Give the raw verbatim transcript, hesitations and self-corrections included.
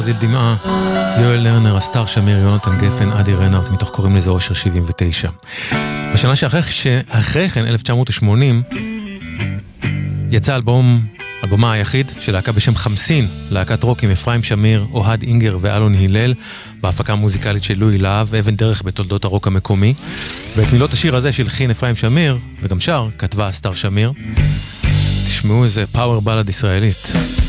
זיל דמעה, יואל לרנר, אסתר שמיר, יונתן גפן, אדי רנארט, מתוך קוראים לזה אושר שבעים ותשע. בשנה שאחרי, שאחרי כן, אלף תשע מאות ושמונים, יצא אלבום, אלבומה היחיד של להקה בשם חמסין, להקת רוק עם אפרים שמיר, אוהד אינגר ואלון הלל, בהפקה מוזיקלית של לואי להב, אבן דרך בתולדות הרוק המקומי. ואת מילות השיר הזה שלחין אפרים שמיר, וגם שר, כתבה אסתר שמיר. תשמעו איזה פאוור בלד ישראלית.